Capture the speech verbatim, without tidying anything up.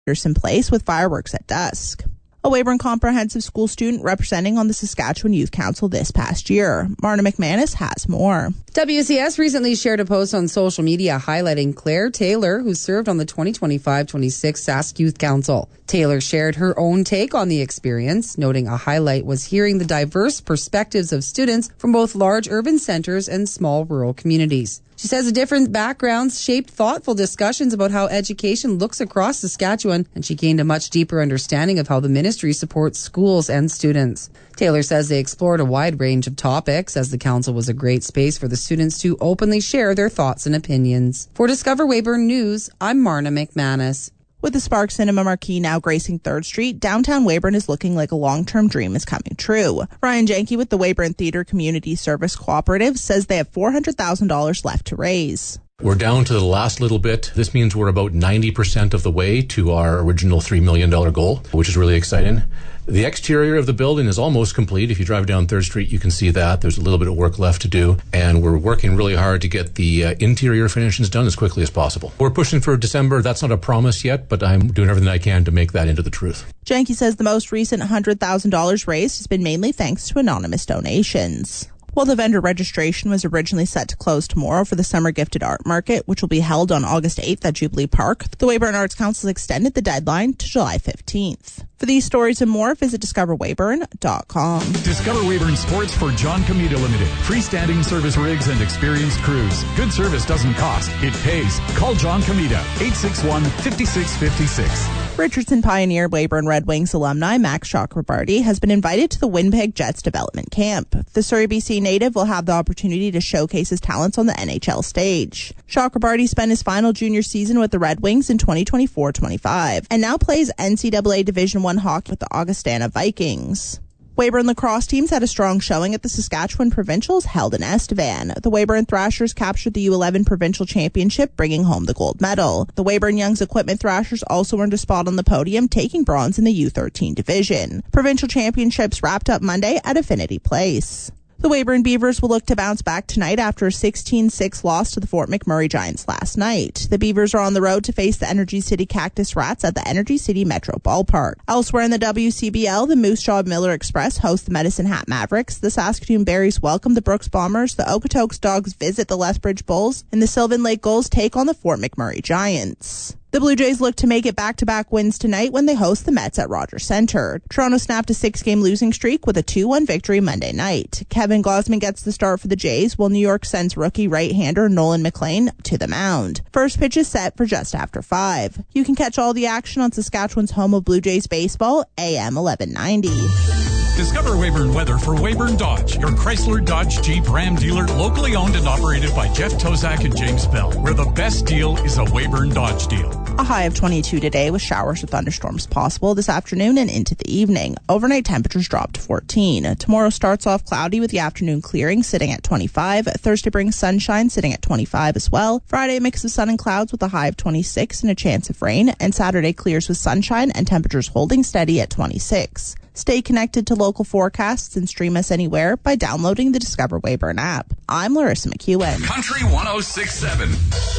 in place with fireworks at dusk. A Weyburn Comprehensive School student representing on the Saskatchewan Youth Council this past year. Marna McManus has more. W C S recently shared a post on social media highlighting Claire Taylor, who served on the twenty twenty-five twenty-six Sask Youth Council. Taylor shared her own take on the experience, noting a highlight was hearing the diverse perspectives of students from both large urban centres and small rural communities. She says the different backgrounds shaped thoughtful discussions about how education looks across Saskatchewan, and she gained a much deeper understanding of how the ministry supports schools and students. Taylor says they explored a wide range of topics, as the council was a great space for the students to openly share their thoughts and opinions. For Discover Weyburn News, I'm Marna McManus. With the Spark Cinema marquee now gracing third Street, downtown Weyburn is looking like a long-term dream is coming true. Ryan Janke with the Weyburn Theatre Community Service Cooperative says they have four hundred thousand dollars left to raise. We're down to the last little bit. This means we're about ninety percent of the way to our original three million dollars goal, which is really exciting. The exterior of the building is almost complete. If you drive down third Street, you can see that. There's a little bit of work left to do, and we're working really hard to get the uh, interior finishes done as quickly as possible. We're pushing for December. That's not a promise yet, but I'm doing everything I can to make that into the truth. Janke says the most recent one hundred thousand dollars raised has been mainly thanks to anonymous donations. While the vendor registration was originally set to close tomorrow for the Summer Gifted Art Market, which will be held on August eighth at Jubilee Park, the Weyburn Arts Council has extended the deadline to July fifteenth. For these stories and more, visit discover weyburn dot com. Discover Weyburn Sports for John Comita Limited. Freestanding service rigs and experienced crews. Good service doesn't cost, it pays. Call John Comita, eight six one, five six five six. Richardson Pioneer Weyburn Red Wings alumni Max Chakrabarty has been invited to the Winnipeg Jets development camp. The Surrey, B C native will have the opportunity to showcase his talents on the N H L stage. Chakrabarty spent his final junior season with the Red Wings in twenty twenty-four twenty-five and now plays N C double A Division one hockey with the Augustana Vikings. Weyburn lacrosse teams had a strong showing at the Saskatchewan Provincials held in Estevan. The Weyburn Thrashers captured the U eleven Provincial Championship, bringing home the gold medal. The Weyburn Young's Equipment Thrashers also earned a spot on the podium, taking bronze in the U thirteen division. Provincial Championships wrapped up Monday at Affinity Place. The Weyburn Beavers will look to bounce back tonight after a sixteen six loss to the Fort McMurray Giants last night. The Beavers are on the road to face the Energy City Cactus Rats at the Energy City Metro Ballpark. Elsewhere in the W C B L, the Moose Jaw Miller Express host the Medicine Hat Mavericks, the Saskatoon Berries welcome the Brooks Bombers, the Okotoks Dogs visit the Lethbridge Bulls, and the Sylvan Lake Gulls take on the Fort McMurray Giants. The Blue Jays look to make it back-to-back wins tonight when they host the Mets at Rogers Centre. Toronto snapped a six-game losing streak with a two one victory Monday night. Kevin Gausman gets the start for the Jays, while New York sends rookie right-hander Nolan McLean to the mound. First pitch is set for just after five. You can catch all the action on Saskatchewan's home of Blue Jays baseball, A M eleven ninety. Discover Weyburn weather for Weyburn Dodge, your Chrysler, Dodge, Jeep, Ram dealer, locally owned and operated by Jeff Tozak and James Bell, where the best deal is a Weyburn Dodge deal. A high of twenty-two today with showers or thunderstorms possible this afternoon and into the evening. Overnight temperatures drop to fourteen. Tomorrow starts off cloudy with the afternoon clearing sitting at twenty-five. Thursday brings sunshine sitting at twenty-five as well. Friday a mix of sun and clouds with a high of twenty-six and a chance of rain. And Saturday clears with sunshine and temperatures holding steady at twenty-six. Stay connected to local forecasts and stream us anywhere by downloading the Discover Weyburn app. I'm Larissa McEwen. Country one oh six point seven.